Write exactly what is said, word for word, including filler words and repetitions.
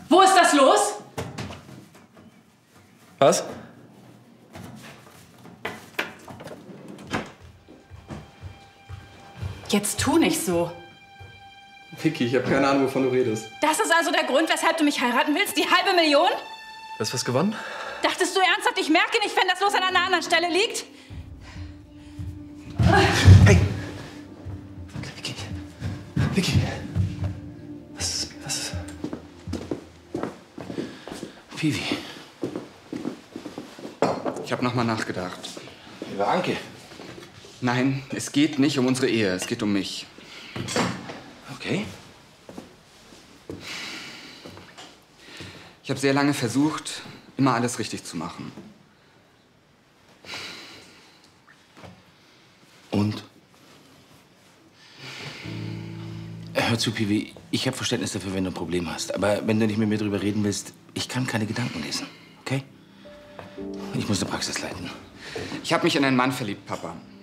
Wo ist das los? Was? Jetzt tu nicht so. Vicky, ich habe keine Ahnung, wovon du redest. Das ist also der Grund, weshalb du mich heiraten willst? Die halbe Million? Du hast was gewonnen? Dachtest du ernsthaft, ich merke nicht, wenn das Los an einer anderen Stelle liegt? Hey! Vicky! Vicky! Was ist... was ist... Vivi. Ich habe noch mal nachgedacht. Über Anke. Nein, es geht nicht um unsere Ehe, es geht um mich. Okay. Ich habe sehr lange versucht, immer alles richtig zu machen. Und? Hör zu, Piwi, ich habe Verständnis dafür, wenn du ein Problem hast. Aber wenn du nicht mit mir drüber reden willst, ich kann keine Gedanken lesen, okay? Ich muss eine Praxis leiten. Ich habe mich in einen Mann verliebt, Papa.